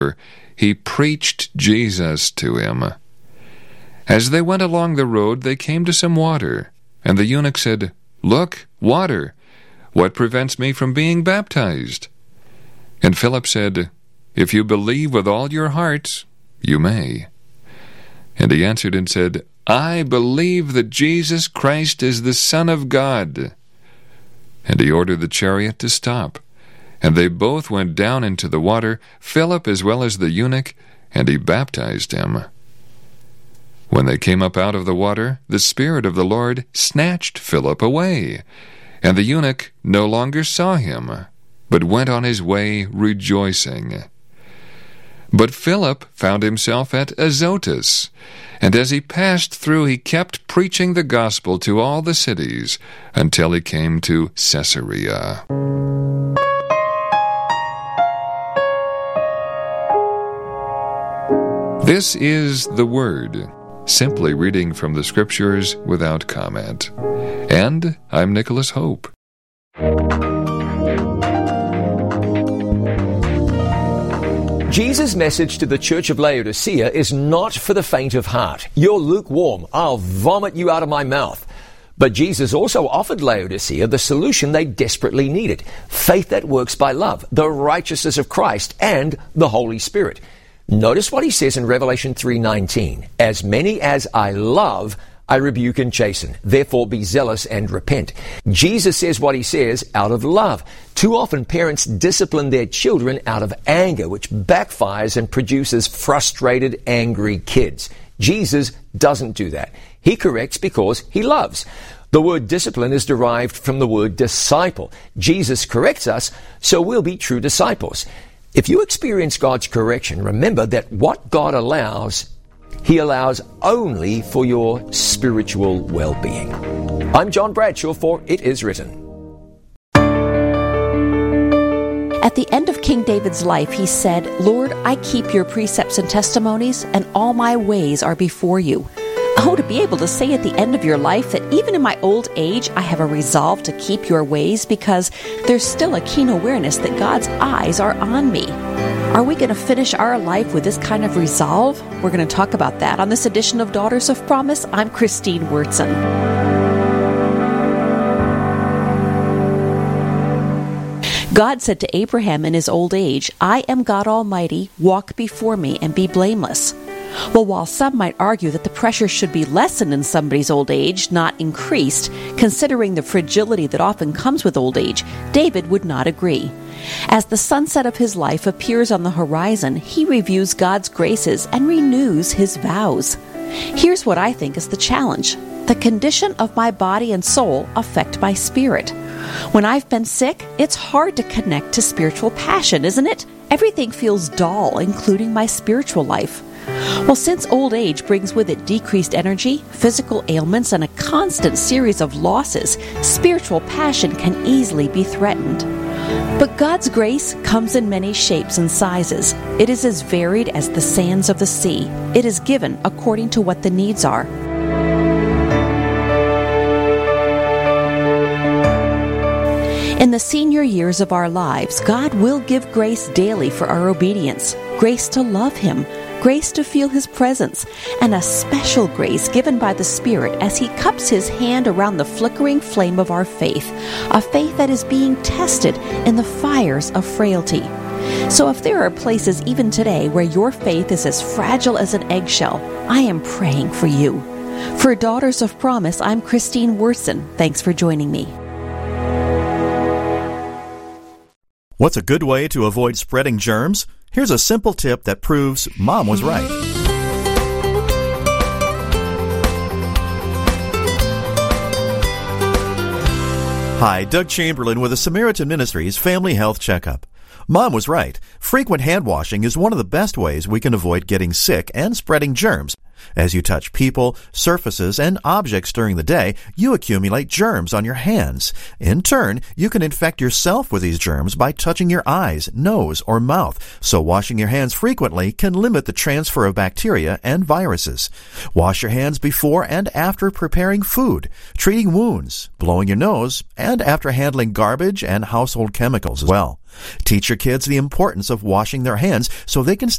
he preached Jesus to him. As they went along the road, they came to some water, and the eunuch said, "Look, water! What prevents me from being baptized?" And Philip said, "If you believe with all your heart, you may." And he answered and said, "I believe that Jesus Christ is the Son of God." And he ordered the chariot to stop. And they both went down into the water, Philip as well as the eunuch, and he baptized him. When they came up out of the water, the Spirit of the Lord snatched Philip away, and the eunuch no longer saw him, but went on his way rejoicing. But Philip found himself at Azotus, and as he passed through, he kept preaching the gospel to all the cities until he came to Caesarea. This is the Word, simply reading from the Scriptures without comment. And I'm Nicholas Hope. Jesus' message to the Church of Laodicea is not for the faint of heart. You're lukewarm. I'll vomit you out of my mouth. But Jesus also offered Laodicea the solution they desperately needed: faith that works by love, the righteousness of Christ, and the Holy Spirit. Notice what he says in Revelation 3:19. As many as I love, I rebuke and chasten. Therefore be zealous and repent. Jesus says what he says out of love. Too often parents discipline their children out of anger, which backfires and produces frustrated, angry kids. Jesus doesn't do that. He corrects because he loves. The word discipline is derived from the word disciple. Jesus corrects us, so we'll be true disciples. If you experience God's correction, remember that what God allows, He allows only for your spiritual well-being. I'm John Bradshaw for It Is Written. At the end of King David's life, he said, "Lord, I keep your precepts and testimonies, and all my ways are before you." Oh, to be able to say at the end of your life that even in my old age, I have a resolve to keep your ways because there's still a keen awareness that God's eyes are on me. Are we going to finish our life with this kind of resolve? We're going to talk about that on this edition of Daughters of Promise. I'm Christine Wurtson. God said to Abraham in his old age, "I am God Almighty, walk before me and be blameless." Well, while some might argue that the pressure should be lessened in somebody's old age, not increased, considering the fragility that often comes with old age, David would not agree. As the sunset of his life appears on the horizon, he reviews God's graces and renews his vows. Here's what I think is the challenge. The condition of my body and soul affect my spirit. When I've been sick, it's hard to connect to spiritual passion, isn't it? Everything feels dull, including my spiritual life. Well, since old age brings with it decreased energy, physical ailments, and a constant series of losses, spiritual passion can easily be threatened. But God's grace comes in many shapes and sizes. It is as varied as the sands of the sea. It is given according to what the needs are. In the senior years of our lives, God will give grace daily for our obedience, grace to love Him, grace to feel His presence, and a special grace given by the Spirit as He cups His hand around the flickering flame of our faith, a faith that is being tested in the fires of frailty. So if there are places even today where your faith is as fragile as an eggshell, I am praying for you. For Daughters of Promise, I'm Christine Wurtson. Thanks for joining me. What's a good way to avoid spreading germs? Here's a simple tip that proves Mom was right. Hi, Doug Chamberlain with the Samaritan Ministries Family Health Checkup. Mom was right. Frequent hand washing is one of the best ways we can avoid getting sick and spreading germs. As you touch people, surfaces, and objects during the day, you accumulate germs on your hands. In turn, you can infect yourself with these germs by touching your eyes, nose, or mouth, so washing your hands frequently can limit the transfer of bacteria and viruses. Wash your hands before and after preparing food, treating wounds, blowing your nose, and after handling garbage and household chemicals as well. Teach your kids the importance of washing their hands so they can